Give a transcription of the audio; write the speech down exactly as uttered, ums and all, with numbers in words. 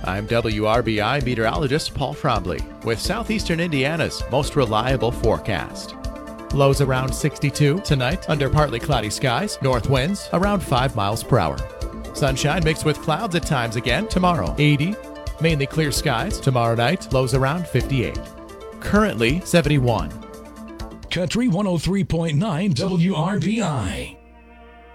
I'm W R B I meteorologist Paul Trombley with Southeastern Indiana's most reliable forecast. Lows around sixty-two tonight under partly cloudy skies, north winds around five miles per hour. Sunshine mixed with clouds at times again tomorrow, eighty. Mainly clear skies tomorrow night, lows around fifty-eight. Currently seventy-one. Country one oh three point nine W R B I.